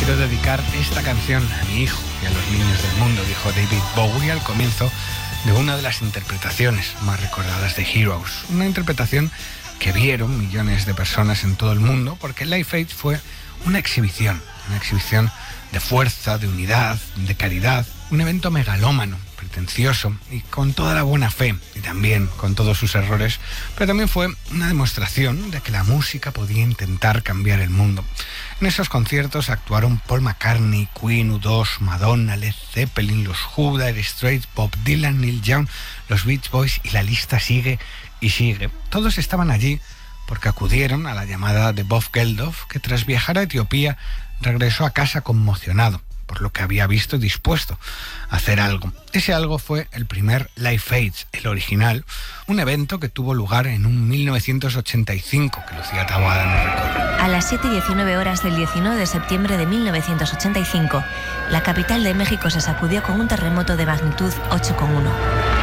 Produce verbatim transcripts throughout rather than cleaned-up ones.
quiero dedicar esta canción a mi hijo y a los niños del mundo, dijo David Bowie al comienzo de una de las interpretaciones más recordadas de Heroes. Una interpretación que vieron millones de personas en todo el mundo, porque Live Aid fue una exhibición, una exhibición de fuerza, de unidad, de caridad, un evento megalómano, pretencioso y con toda la buena fe, y también con todos sus errores, pero también fue una demostración de que la música podía intentar cambiar el mundo. En esos conciertos actuaron Paul McCartney, Queen, U dos, Madonna, Led Zeppelin, los Who, Dire Straits, Bob Dylan, Neil Young, los Beach Boys, y la lista sigue y sigue. Todos estaban allí porque acudieron a la llamada de Bob Geldof, que tras viajar a Etiopía regresó a casa conmocionado por lo que había visto y dispuesto a hacer algo. Ese algo fue el primer Live Aid, el original, un evento que tuvo lugar en un mil novecientos ochenta y cinco, que Lucía Taboada nos recuerda. A las siete y diecinueve horas del diecinueve de septiembre de mil novecientos ochenta y cinco, la capital de México se sacudió con un terremoto de magnitud ocho coma uno.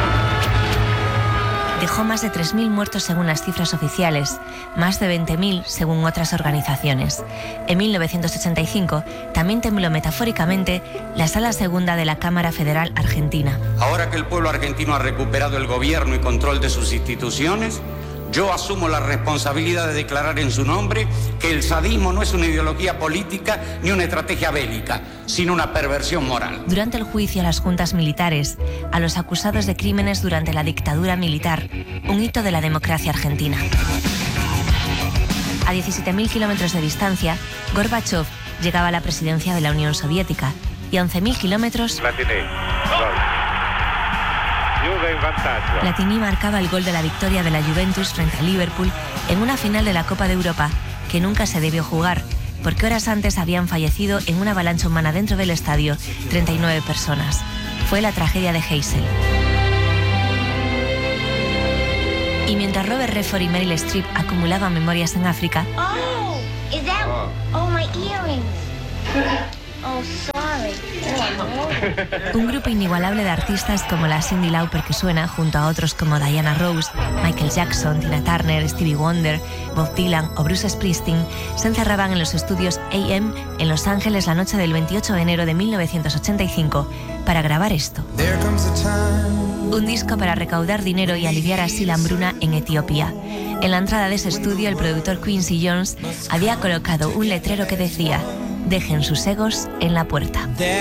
Dejó más de tres mil muertos según las cifras oficiales, más de veinte mil según otras organizaciones. En mil novecientos ochenta y cinco también tembló metafóricamente la Sala Segunda de la Cámara Federal Argentina. Ahora que el pueblo argentino ha recuperado el gobierno y control de sus instituciones, yo asumo la responsabilidad de declarar en su nombre que el sadismo no es una ideología política ni una estrategia bélica, sino una perversión moral. Durante el juicio a las juntas militares, a los acusados de crímenes durante la dictadura militar, un hito de la democracia argentina. A diecisiete mil kilómetros de distancia, Gorbachov llegaba a la presidencia de la Unión Soviética y a once mil kilómetros... Platini marcaba el gol de la victoria de la Juventus frente a Liverpool en una final de la Copa de Europa que nunca se debió jugar, porque horas antes habían fallecido en una avalancha humana dentro del estadio treinta y nueve personas. Fue la tragedia de Heysel. Y mientras Robert Redford y Meryl Streep acumulaban memorias en África... Oh, is that... Oh, my earrings. Oh, sorry. Un grupo inigualable de artistas como la Cyndi Lauper que suena, junto a otros como Diana Ross, Michael Jackson, Tina Turner, Stevie Wonder, Bob Dylan o Bruce Springsteen, se encerraban en los estudios A M en Los Ángeles la noche del veintiocho de enero de mil novecientos ochenta y cinco para grabar esto. Un disco para recaudar dinero y aliviar así la hambruna en Etiopía. En la entrada de ese estudio, el productor Quincy Jones había colocado un letrero que decía: dejen sus egos en la puerta.